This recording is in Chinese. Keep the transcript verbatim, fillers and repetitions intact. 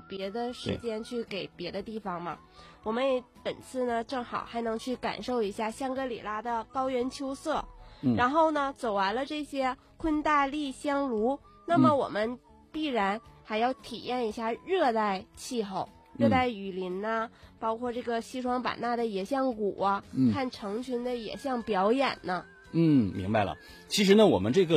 别的时间去给别的地方嘛。我们也本次呢正好还能去感受一下香格里拉的高原秋色， 嗯、 然后呢走完了这些昆大丽香炉，那么我们必然还要体验一下热带气候。热带雨林呐、啊，包括这个西双版纳的野象谷啊， 嗯、 看成群的野象表演呢。 嗯，明白了。其实呢，我们这个